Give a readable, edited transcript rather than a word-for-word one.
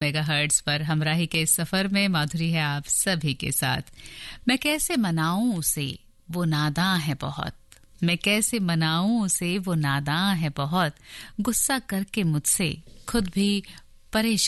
Megahertz पर हमराही के इस सफर में माधुरी है आप सभी के साथ। मैं कैसे मनाऊं उसे, वो नादां है बहुत। मैं कैसे मनाऊं उसे, वो नादां है बहुत। गुस्सा करके मुझसे खुद भी परेशान